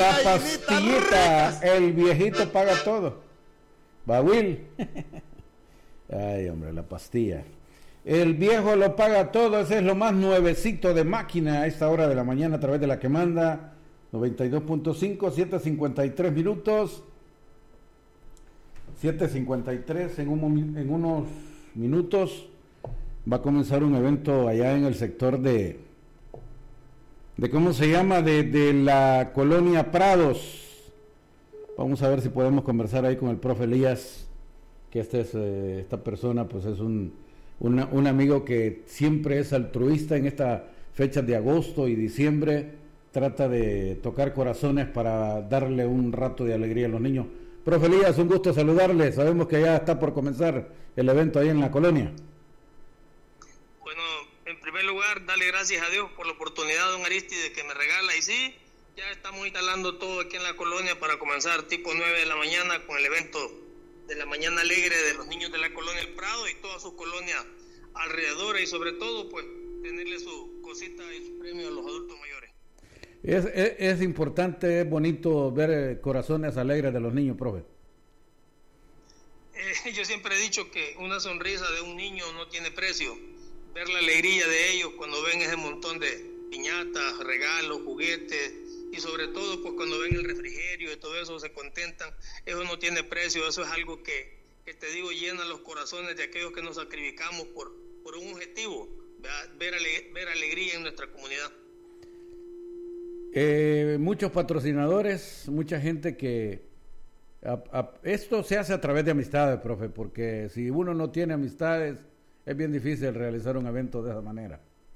La pastillita, el viejito paga todo. Babil. Ay, hombre, la pastilla. El viejo lo paga todo, ese es lo más nuevecito de máquina a esta hora de la mañana a través de la que manda 92.5, 7:53 minutos. 7:53 en unos minutos va a comenzar un evento allá en el sector de ¿cómo se llama? De la colonia Prados. Vamos a ver si podemos conversar ahí con el profe Elías, que esta persona pues es un amigo que siempre es altruista en estas fechas de agosto y diciembre, trata de tocar corazones para darle un rato de alegría a los niños. Profe Elías, un gusto saludarle, sabemos que ya está por comenzar el evento ahí en la colonia. Bueno, en primer lugar, darle gracias a Dios por la oportunidad, don Aristide, que me regala, y sí, ya estamos instalando todo aquí en la colonia para comenzar tipo 9 de la mañana con el evento de la mañana alegre de los niños de la colonia El Prado y toda su colonia alrededor, y sobre todo pues tenerle su cosita y su premio a los adultos mayores. Es importante, es bonito ver corazones alegres de los niños, profe. Yo siempre he dicho que una sonrisa de un niño no tiene precio. Ver la alegría de ellos cuando ven ese montón de piñatas, regalos, juguetes, y sobre todo pues cuando ven el refrigerio y todo eso se contentan, eso no tiene precio. Eso es algo que te digo, llena los corazones de aquellos que nos sacrificamos por un objetivo, ver alegría en nuestra comunidad. Muchos patrocinadores, mucha gente que esto se hace a través de amistades, profe, porque si uno no tiene amistades es bien difícil realizar un evento de esa manera.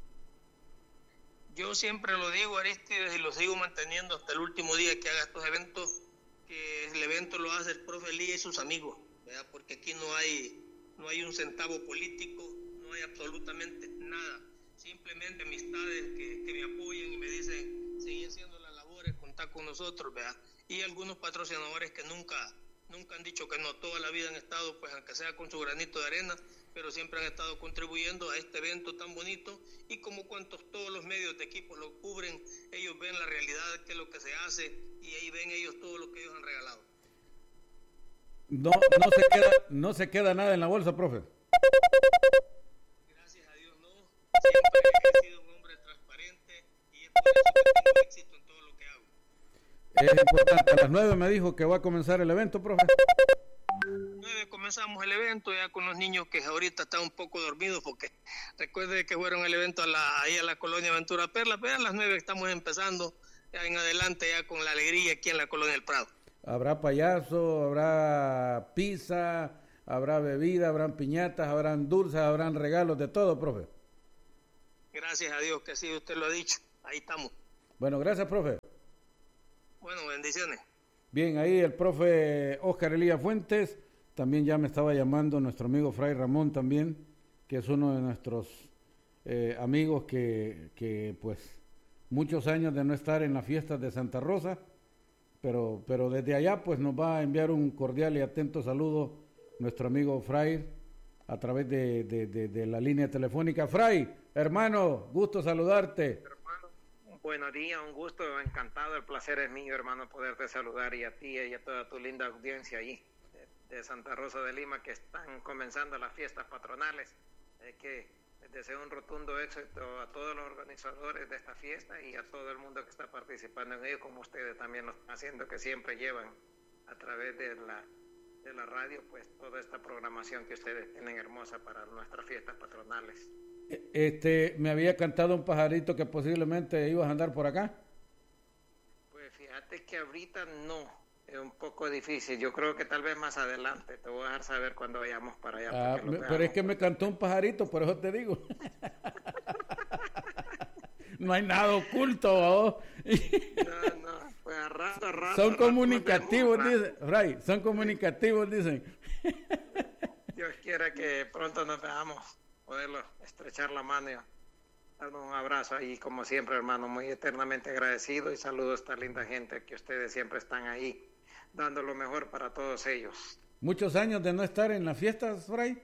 Yo siempre lo digo, Aristides, y lo sigo manteniendo hasta el último día que haga estos eventos, que el evento lo hace el profe Elías y sus amigos, ¿verdad? Porque aquí no hay un centavo político, no hay absolutamente nada, simplemente amistades que me apoyan y me dicen seguir haciendo las labores, contar con nosotros, ¿verdad? Y algunos patrocinadores que nunca han dicho que no, toda la vida han estado, pues aunque sea con su granito de arena, pero siempre han estado contribuyendo a este evento tan bonito, y como todos los medios de equipo lo cubren, ellos ven la realidad, qué es lo que se hace, y ahí ven ellos todo lo que ellos han regalado. No se queda nada en la bolsa, profe. Gracias a Dios no, siempre he sido un hombre transparente, y es por eso que tengo éxito en todo lo que hago. Es importante, a las 9 me dijo que va a comenzar el evento, profe. 9 comenzamos el evento ya con los niños que ahorita están un poco dormidos, porque recuerde que fueron el evento ahí a la colonia Aventura Perla, pero a las 9 estamos empezando ya en adelante ya con la alegría aquí en la colonia del Prado. Habrá payaso, habrá pizza, habrá bebida, habrán piñatas, habrán dulces, habrán regalos, de todo, profe. Gracias a Dios que así usted lo ha dicho, ahí estamos. Bueno, gracias, profe. Bueno, bendiciones. Bien, ahí el profe Óscar Elías Fuentes, también ya me estaba llamando nuestro amigo Fray Ramón también, que es uno de nuestros amigos que pues muchos años de no estar en las fiestas de Santa Rosa, pero desde allá pues nos va a enviar un cordial y atento saludo nuestro amigo Fray a través de la línea telefónica. Fray, hermano, gusto saludarte. Buenos días, un gusto, encantado, el placer es mío, hermano, poderte saludar, y a ti y a toda tu linda audiencia allí de Santa Rosa de Lima, que están comenzando las fiestas patronales. Que les deseo un rotundo éxito a todos los organizadores de esta fiesta y a todo el mundo que está participando en ello, como ustedes también lo están haciendo, que siempre llevan a través de la radio pues toda esta programación que ustedes tienen hermosa para nuestras fiestas patronales. Me había cantado un pajarito que posiblemente ibas a andar por acá. Pues fíjate que ahorita no, es un poco difícil. Yo creo que tal vez más adelante. Te voy a dejar saber cuando vayamos para allá. Pero es que me cantó un pajarito, por eso te digo. No hay nada oculto, ¿oh? No, pues a rato. Son comunicativos, dicen. Ray, son comunicativos, dicen. Dios quiera que pronto nos veamos, poderlo estrechar la mano y darnos un abrazo ahí, como siempre, hermano, muy eternamente agradecido, y saludo a esta linda gente que ustedes siempre están ahí, dando lo mejor para todos ellos. ¿Muchos años de no estar en las fiestas, Fray?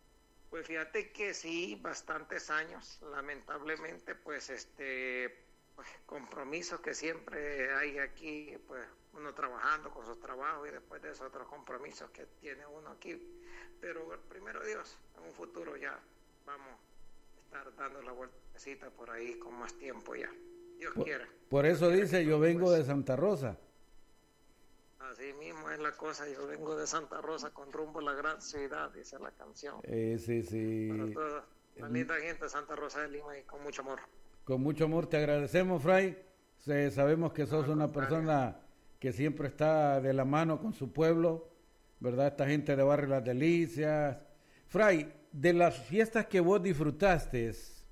Pues fíjate que sí, bastantes años, lamentablemente, pues pues, compromisos que siempre hay aquí, pues uno trabajando con sus trabajos y después de esos otros compromisos que tiene uno aquí. Pero primero Dios, en un futuro ya vamos a estar dando la vueltecita por ahí con más tiempo ya. Dios quiera. Por eso dice, yo vengo de Santa Rosa. Así mismo es la cosa, yo vengo de Santa Rosa con rumbo a la gran ciudad, dice la canción. Sí. Para toda la linda gente de Santa Rosa de Lima y con mucho amor. Con mucho amor te agradecemos, Fray. Sabemos que sos una persona que siempre está de la mano con su pueblo, ¿verdad? Esta gente de Barrio Las Delicias. Fray, de las fiestas que vos disfrutaste,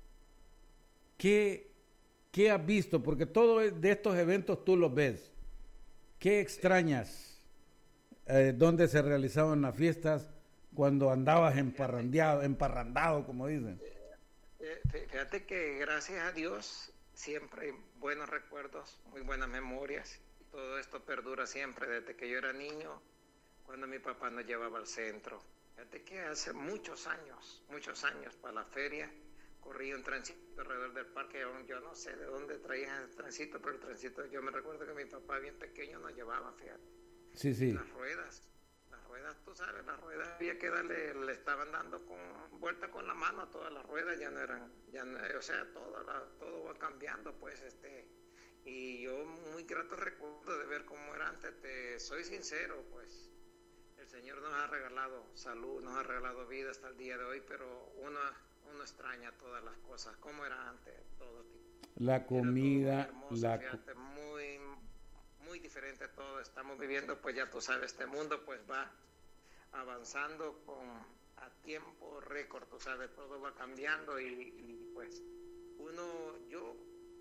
¿qué has visto? Porque todos de estos eventos tú los ves. ¿Qué extrañas? ¿Dónde se realizaban las fiestas cuando andabas emparrandado, como dicen? Fíjate que gracias a Dios siempre hay buenos recuerdos, muy buenas memorias. Todo esto perdura siempre desde que yo era niño, cuando mi papá nos llevaba al centro. Fíjate que hace muchos años, para la feria, corría un trencito alrededor del parque. Yo no sé de dónde traían el trencito, pero el trencito, yo me recuerdo que mi papá bien pequeño nos llevaba, fíjate. Sí. Las ruedas, tú sabes, las ruedas había que darle, le estaban dando vuelta con la mano a todas las ruedas, o sea, todo va cambiando, pues, y yo muy grato recuerdo de ver cómo era antes. Te soy sincero, pues, el Señor nos ha regalado salud, nos ha regalado vida hasta el día de hoy, pero uno extraña todas las cosas, como era antes, todo tipo. La comida, hermoso, fíjate, muy, muy diferente todo. Estamos viviendo, pues ya tú sabes, este mundo pues va avanzando a tiempo récord, tú sabes, todo va cambiando y pues yo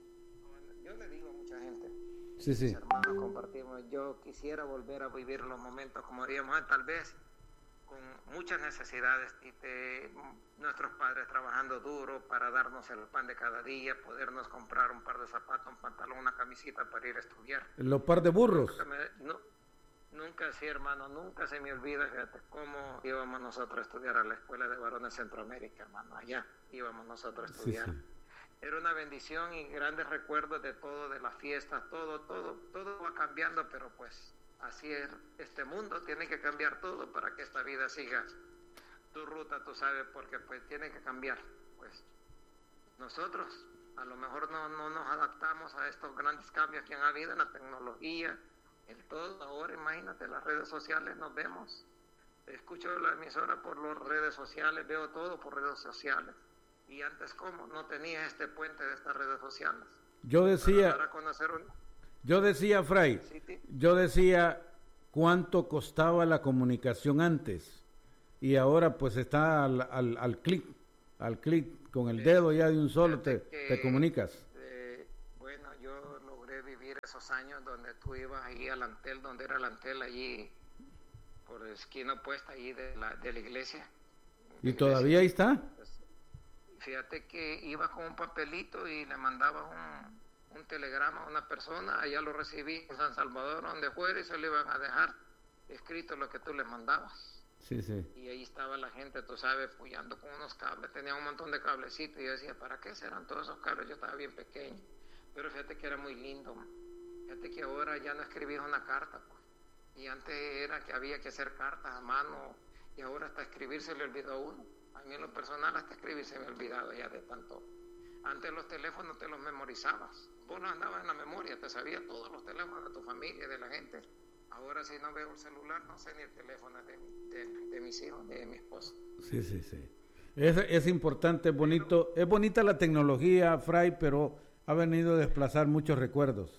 le digo a mucha gente, sí. hermanos, compartimos, yo quisiera volver a vivir los momentos como haríamos antes, tal vez con muchas necesidades y nuestros padres trabajando duro para darnos el pan de cada día, podernos comprar un par de zapatos, un pantalón, una camisita para ir a estudiar. Los par de burros. Nunca, sí, hermano, nunca se me olvida, fíjate, cómo íbamos nosotros a estudiar a la Escuela de Varones Centroamérica, hermano, allá íbamos nosotros a estudiar. Sí. Era una bendición y grandes recuerdos de todo, de las fiestas, todo va cambiando, pero pues así es este mundo, tiene que cambiar todo para que esta vida siga tu ruta, tú sabes, porque pues tiene que cambiar. Pues nosotros a lo mejor no nos adaptamos a estos grandes cambios que han habido en la tecnología, en todo. Ahora imagínate, las redes sociales, nos vemos, escucho la emisora por las redes sociales, veo todo por redes sociales. Y antes, ¿cómo? No tenía este puente de estas redes sociales. Yo decía, Fray, cuánto costaba la comunicación antes, y ahora pues está al clic, con el dedo ya de un solo te comunicas. Bueno, yo logré vivir esos años donde tú ibas ahí al Antel, donde era el Antel, allí por la esquina opuesta allí de la iglesia. ¿Y todavía ahí está? Fíjate que iba con un papelito y le mandaba un telegrama a una persona, allá lo recibí en San Salvador, donde fuera, y se lo iban a dejar escrito lo que tú le mandabas. Sí. Y ahí estaba la gente, tú sabes, puyando con unos cables, tenía un montón de cablecitos, y yo decía, ¿para qué serán todos esos cables? Yo estaba bien pequeño, pero fíjate que era muy lindo. Fíjate que ahora ya no escribís una carta, pues. Y antes era que había que hacer cartas a mano, y ahora hasta escribir se le olvidó a uno. A mí en lo personal hasta escribir se me ha olvidado ya de tanto. Antes los teléfonos te los memorizabas. Vos no andabas en la memoria, te sabías todos los teléfonos de tu familia, de la gente. Ahora si no veo el celular, no sé ni el teléfono de mis hijos, de mi esposa. Sí. Es importante, es bonito. Es bonita la tecnología, Fray, pero ha venido a desplazar muchos recuerdos.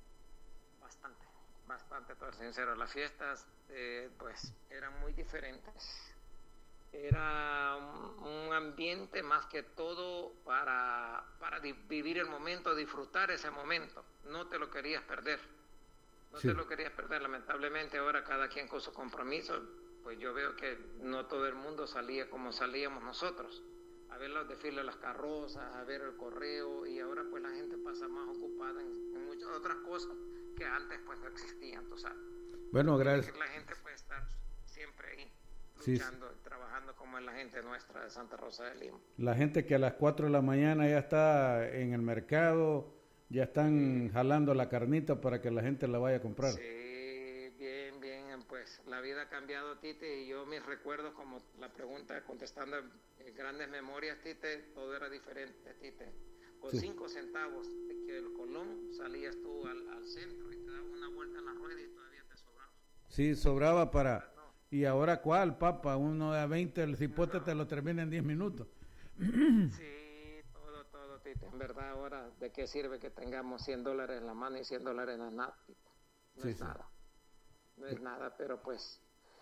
Bastante, para ser sincero. Las fiestas, pues, eran muy diferentes. Era un ambiente más que todo para vivir el momento, disfrutar ese momento. No te lo querías perder. Te lo querías perder. Lamentablemente ahora cada quien con su compromiso, pues yo veo que no todo el mundo salía como salíamos nosotros. A ver los desfiles de las carrozas, a ver el correo, y ahora pues la gente pasa más ocupada en muchas otras cosas que antes pues no existían, tú sabes. Bueno, gracias. La gente puede estar siempre ahí. Luchando, trabajando como es la gente nuestra de Santa Rosa de Lima. La gente que a las 4 de la mañana ya está en el mercado Ya están jalando la carnita para que la gente la vaya a comprar. Sí, bien, pues la vida ha cambiado, Tite, y yo mis recuerdos, como la pregunta contestando grandes memorias, Tite, todo era diferente, Tite. Con 5 centavos que el Colón salías tú al centro y te dabas una vuelta en la rueda y todavía te sobraba. Sí, sobraba para... ¿Y ahora cuál, papá? Uno de 20, el cipote te lo termina en 10 minutos. Sí, todo, Tite. En verdad, ahora, ¿de qué sirve que tengamos $100 en la mano y $100 en la Tite? No es nada. No es nada, pero pues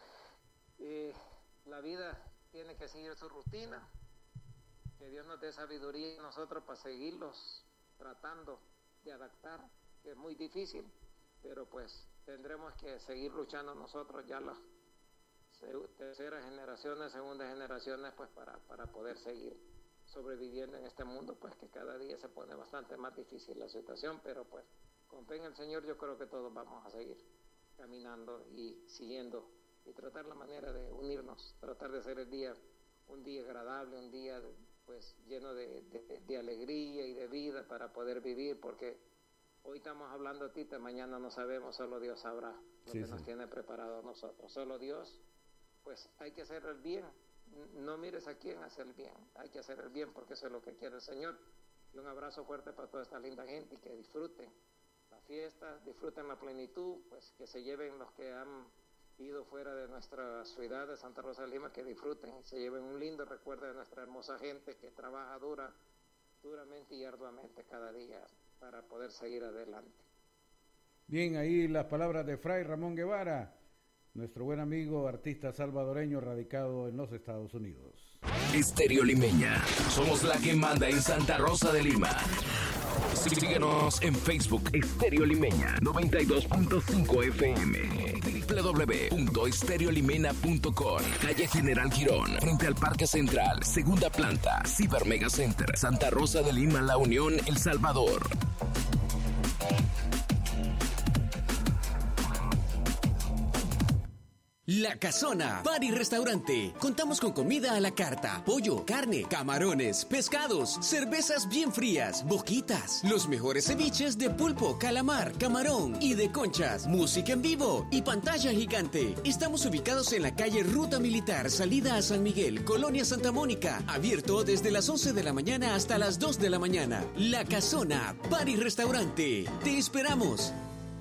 la vida tiene que seguir su rutina. Que Dios nos dé sabiduría a nosotros para seguirlos tratando de adaptar, que es muy difícil, pero pues tendremos que seguir luchando nosotros ya las terceras generaciones, segundas generaciones, pues para poder seguir sobreviviendo en este mundo, pues que cada día se pone bastante más difícil la situación, pero pues con fe en el Señor yo creo que todos vamos a seguir caminando y siguiendo y tratar la manera de unirnos, tratar de hacer el día un día agradable, un día pues lleno de alegría y de vida para poder vivir, porque hoy estamos hablando, Tita, mañana no sabemos, solo Dios sabrá lo que nos tiene preparado a nosotros, solo Dios. Pues hay que hacer el bien, no mires a quién hacer el bien, hay que hacer el bien porque eso es lo que quiere el Señor. Y un abrazo fuerte para toda esta linda gente y que disfruten la fiesta, disfruten la plenitud, pues que se lleven los que han ido fuera de nuestra ciudad de Santa Rosa de Lima, que disfruten y se lleven un lindo recuerdo de nuestra hermosa gente que trabaja duramente y arduamente cada día para poder seguir adelante. Bien, ahí las palabras de Fray Ramón Guevara, nuestro buen amigo artista salvadoreño radicado en los Estados Unidos. Estéreo Limeña, somos la que manda en Santa Rosa de Lima. Síguenos en Facebook, Estéreo Limeña 92.5 FM, www.estereolimena.com, calle General Girón, frente al Parque Central, segunda planta, Ciber Mega Center, Santa Rosa de Lima, La Unión, El Salvador. La Casona, bar y restaurante. Contamos con comida a la carta, pollo, carne, camarones, pescados, cervezas bien frías, boquitas, los mejores ceviches de pulpo, calamar, camarón y de conchas, música en vivo y pantalla gigante. Estamos ubicados en la calle Ruta Militar, salida a San Miguel, Colonia Santa Mónica, abierto desde las 11 de la mañana hasta las 2 de la mañana. La Casona, bar y restaurante. Te esperamos.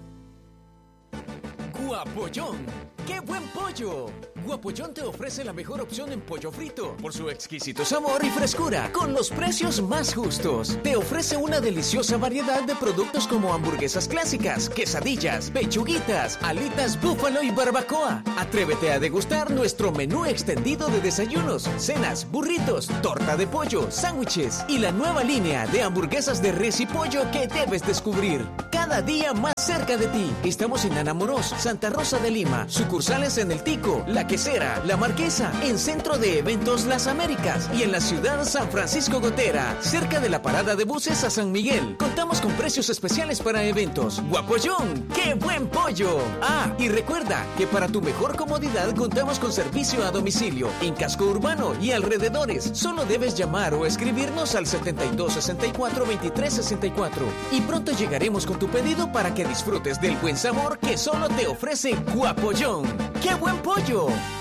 Guapollón. ¡Qué buen pollo! Guapollón te ofrece la mejor opción en pollo frito por su exquisito sabor y frescura, con los precios más justos. Te ofrece una deliciosa variedad de productos como hamburguesas clásicas, quesadillas, pechuguitas, alitas búfalo y barbacoa. Atrévete a degustar nuestro menú extendido de desayunos, cenas, burritos, torta de pollo, sándwiches y la nueva línea de hamburguesas de res y pollo que debes descubrir. Cada día más cerca de ti. Estamos en Anamoros, Santa Rosa de Lima, sucursales en El Tico, La Quesera, La Marquesa, en Centro de Eventos Las Américas y en la ciudad San Francisco Gotera, cerca de la parada de buses a San Miguel. Contamos con precios especiales para eventos. Guapollón, ¡qué buen pollo! Ah, y recuerda que para tu mejor comodidad contamos con servicio a domicilio en Casco Urbano y alrededores. Solo debes llamar o escribirnos al 7264-2364 y pronto llegaremos con tu pedido para que disfrutes del buen sabor que solo te ofrece Guapollón. ¡Qué buen pollo!